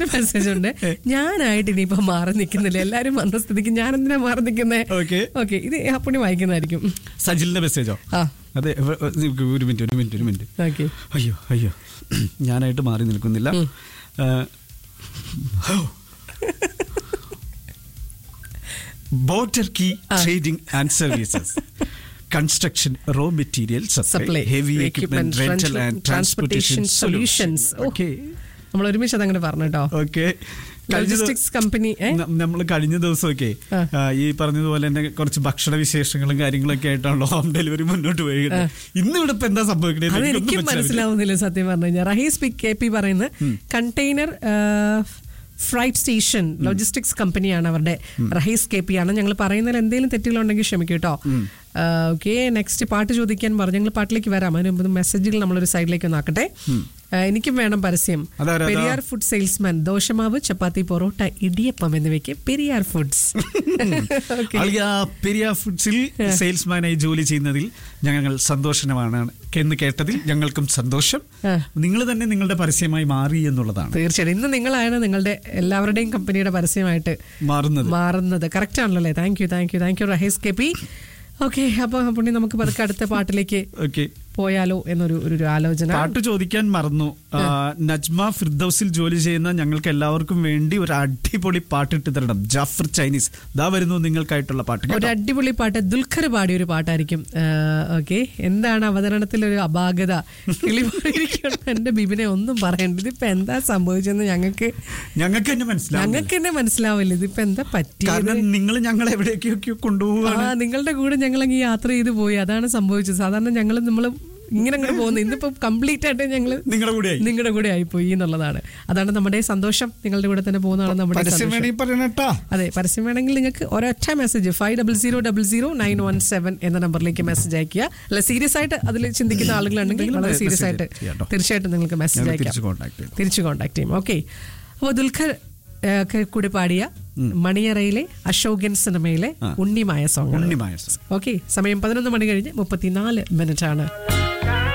Message ഉണ്ട്. ഞാനായിട്ട് ഇനിയിപ്പോ മാറി നിൽക്കുന്നില്ല, എല്ലാരും വന്ന സ്ഥിതിക്ക് ഞാൻ എന്തിനാ മാറി നിൽക്കുന്നേ? ഓക്കെ, ഇത് അപ്പണി വായിക്കുന്നതായിരിക്കും. സജിലിന്റെ മെസ്സേജോ? അതെ, ഒരു മിനിറ്റ്. അയ്യോ ഞാനായിട്ട് മാറി നിൽക്കുന്നില്ല. Border key trading and services, construction, raw material supply, heavy equipment rental and transportation solutions. Okay, നമ്മൾ ഒരുമിച്ച് അതങ്ങനെ പറഞ്ഞോ. Okay, logistics company. നമ്മൾ കഴിഞ്ഞ ദിവസമൊക്കെ ഈ പറഞ്ഞതുപോലെ തന്നെ കുറച്ച് ഭക്ഷണ വിശേഷങ്ങളും കാര്യങ്ങളൊക്കെ ആയിട്ടാണല്ലോ ഹോം ഡെലിവറി മുന്നോട്ട് പോയത്. ഇന്ന് ഇവിടെ ഇപ്പൊ എന്താ സംഭവിക്കുന്നത് അതെനിക്കും മനസ്സിലാവുന്നില്ല സത്യം പറഞ്ഞു കഴിഞ്ഞാൽ. റഹീസ് KP പറയുന്നത് കണ്ടെയ്നർ ഫ്രൈറ്റ് സ്റ്റേഷൻ ലോജിസ്റ്റിക്സ് കമ്പനിയാണ് അവരുടെ. റഹീസ് KP ആണ്. ഞങ്ങൾ പറയുന്നതിൽ എന്തെങ്കിലും തെറ്റുകളുണ്ടെങ്കിൽ ക്ഷമിക്കും കേട്ടോ. ഓക്കെ, നെക്സ്റ്റ് പാട്ട് ചോദിക്കാൻ പറഞ്ഞു. ഞങ്ങൾ പാട്ടിലേക്ക് വരാം. അതിന് മുമ്പ് മെസ്സേജുകൾ നമ്മളൊരു സൈഡിലേക്ക് നോക്കട്ടെ. എനിക്കും വേണം പരസ്യം. പെരിയാർ ഫുഡ് സെയിൽസ്മാൻ, ദോശമാവ്, ചപ്പാത്തി, പൊറോട്ട, ഇടിയപ്പം എന്നിവയ്ക്ക് പെരിയാർ ഫുഡ്സ്. പെരിയാർ ഫുഡ്സിൽ സെയിൽസ്മാനായി ജോലി ചെയ്യുന്നതിൽ ഞങ്ങൾ സന്തോഷമാണ് എന്ന് കേട്ടതിൽ ഞങ്ങൾക്കും സന്തോഷം. നിങ്ങൾ തന്നെ നിങ്ങളുടെ പരസ്യമായി മാറി എന്നുള്ളതാണ്. തീർച്ചയായും ഇന്ന് നിങ്ങളാണ് നിങ്ങളുടെ എല്ലാവരുടെയും കമ്പനിയുടെ പരസ്യമായിട്ട് മാറുന്നത്. കറക്റ്റ് ആണല്ലോ. Thank you Rahees KP. Okay, അപ്പൊ പുണ്ണി നമുക്ക് പതുക്കെ അടുത്ത പാട്ടിലേക്ക് പോയാലോ എന്നൊരു ആലോചന. പാട്ട് ചോദിക്കാൻ മറന്നു. നജ്മ ഫിർദൌസിൽ ജോലി ചെയ്യുന്ന ഞങ്ങൾക്ക് എല്ലാവർക്കും വേണ്ടി ഒരു അടിപൊളി പാട്ടിട്ട് തരണം. ജാഫർ ചൈനീസ് ദാ വരുന്നു നിങ്ങൾക്കായിട്ടുള്ള പാട്ട്. ഒരു അടിപൊളി പാട്ട്, ദുൽഖർ പാടിയ ഒരു പാട്ടായിരിക്കും. ഓക്കെ, എന്താണ് അവതരണത്തിൽ ഒരു അപാകത? എന്റെ ബിബിനെ ഒന്നും പറയണ്ട. ഇതിപ്പോ എന്താ സംഭവിച്ചെന്ന് ഞങ്ങൾക്ക് തന്നെ മനസ്സിലാവില്ല. ഇതിപ്പോ എന്താ പറ്റിയത്? നിങ്ങൾ ഞങ്ങൾ എവിടേക്കൊക്കെ കൊണ്ടുപോകുക. നിങ്ങളുടെ കൂടെ ഞങ്ങളങ്ങ് യാത്ര ചെയ്ത് പോയി, അതാണ് സംഭവിച്ചത്. സാധാരണ നമ്മൾ ഇങ്ങനെ അങ്ങോട്ട് പോകുന്നത്. ഇന്നിപ്പോ കംപ്ലീറ്റ് ആയിട്ട് ഞങ്ങൾ നിങ്ങളുടെ കൂടെ ആയിപ്പോയി എന്നുള്ളതാണ്. അതാണ് നമ്മുടെ സന്തോഷം. നിങ്ങളുടെ കൂടെ തന്നെ പോകുന്നതാണ് നമ്മുടെ സന്തോഷം. അതെ, പരസ്യം വേണമെങ്കിൽ നിങ്ങൾക്ക് ഒരൊറ്റ മെസ്സേജ് 50000917 എന്ന നമ്പറിലേക്ക് മെസ്സേജ് അയക്കുക. അല്ല, സീരിയസ് ആയിട്ട് അതിൽ ചിന്തിക്കുന്ന ആളുകളുണ്ടെങ്കിൽ വളരെ സീരിയസ് ആയിട്ട് തീർച്ചയായിട്ടും നിങ്ങൾക്ക് മെസ്സേജ് അയക്കാം, തിരിച്ചു കോൺടാക്ട് ചെയ്യും. ഓക്കെ, അപ്പോൾ ദുൽഖർ കൂടി പാടിയ മണിയറയിലെ അശോകൻ സിനിമയിലെ ഉണ്ണിമായ സോങ്. ഓക്കെ, സമയം 11 മണി കഴിഞ്ഞ് 34 മിനിറ്റ് ആണ്.